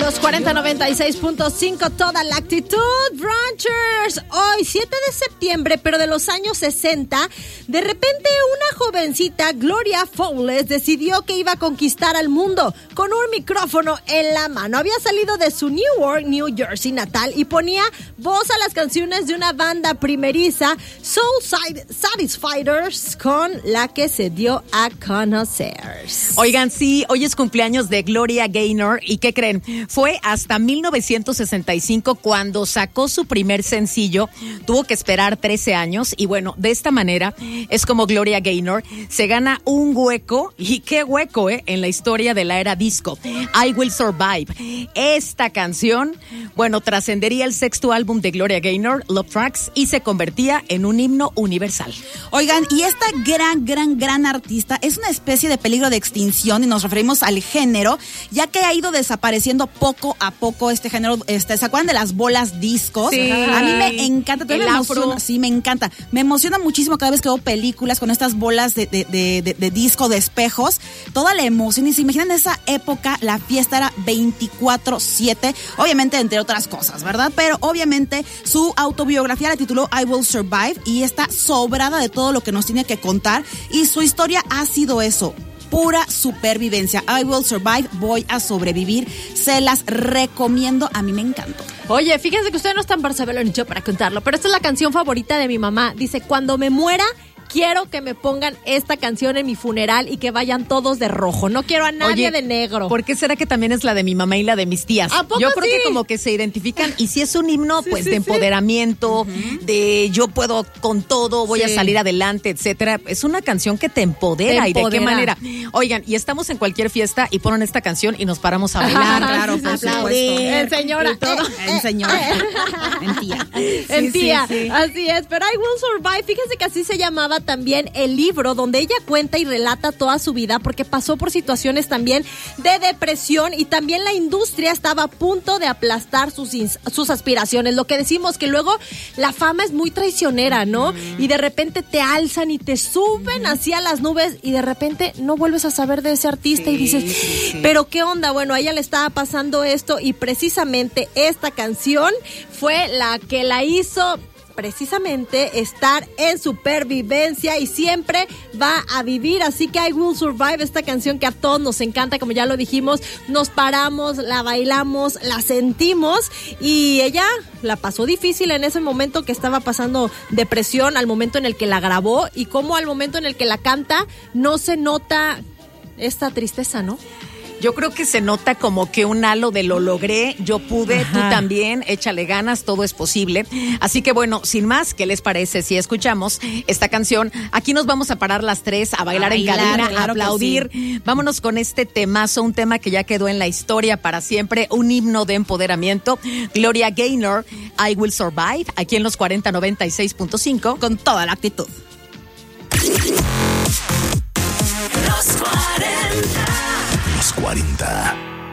Los 4096.5, toda la actitud, Ranchers. Hoy, 7 de septiembre, pero de los años 60, de repente una jovencita, Gloria Fowles, decidió que iba a conquistar al mundo con un micrófono en la mano. Había salido de su Newark, New Jersey natal y ponía voz a las canciones de una banda primeriza, Soul Satisfiers, con la que se dio a conocer. Oigan, sí, hoy es cumpleaños de Gloria Gaynor. ¿Y qué creen? Fue hasta 1965 cuando sacó su primer sencillo. Tuvo que esperar 13 años. Y bueno, de esta manera es como Gloria Gaynor se gana un hueco. Y qué hueco, en la historia de la era disco. I Will Survive. Esta canción, bueno, trascendería el sexto álbum de Gloria Gaynor, Love Tracks, y se convertía en un himno universal. Oigan, y esta gran artista es una especie de peligro de extinción, y nos referimos al género, ya que ha ido desapareciendo poco a poco este género. ¿Se acuerdan de las bolas discos? Sí. A mí me encanta, el afro. Sí, me encanta. Me emociona muchísimo cada vez que veo películas con estas bolas de disco, de espejos. Toda la emoción. Y se imaginan esa época, la fiesta era 24/7, obviamente entre otras cosas, ¿verdad? Pero obviamente su autobiografía la tituló I Will Survive y está sobrada de todo lo que nos tiene que contar. Y su historia ha sido eso, pura supervivencia. I Will Survive, voy a sobrevivir. Se las recomiendo, a mí me encantó. Oye, fíjense que ustedes no están para saberlo ni yo para contarlo, pero esta es la canción favorita de mi mamá. Dice, cuando me muera, quiero que me pongan esta canción en mi funeral y que vayan todos de rojo. No quiero a nadie de negro. ¿Por qué será que también es la de mi mamá y la de mis tías? ¿A poco yo creo sí? que como que se identifican. Y si es un himno, pues de empoderamiento, de yo puedo con todo, voy a salir adelante, etcétera. Es una canción que te empodera. ¿Y de qué manera? Oigan, y estamos en cualquier fiesta y ponen esta canción y nos paramos a bailar. Claro, por supuesto. En señora. En señora. En tía. En tía. Sí. Así es. Pero I Will Survive, fíjense que así se llamaba también el libro donde ella cuenta y relata toda su vida, porque pasó por situaciones también de depresión y también la industria estaba a punto de aplastar sus aspiraciones. Lo que decimos que luego la fama es muy traicionera, ¿no? Y de repente te alzan y te suben hacia las nubes y de repente no vuelves a saber de ese artista y dices, pero ¿qué onda? Bueno, a ella le estaba pasando esto y precisamente esta canción fue la que la hizo precisamente estar en supervivencia y siempre va a vivir. Así que I Will Survive, esta canción que a todos nos encanta, como ya lo dijimos, nos paramos, la bailamos, la sentimos y ella la pasó difícil en ese momento que estaba pasando depresión, al momento en el que la grabó y como al momento en el que la canta no se nota esta tristeza, ¿no? Yo creo que se nota como que un halo de lo logré, yo pude, tú también, échale ganas, todo es posible. Así que bueno, sin más, ¿qué les parece si escuchamos esta canción? Aquí nos vamos a parar las tres, a bailar en cabina, a aplaudir. Sí. Vámonos con este temazo, un tema que ya quedó en la historia para siempre, un himno de empoderamiento. Gloria Gaynor, I Will Survive, aquí en los 4096.5, con toda la actitud. Los 40.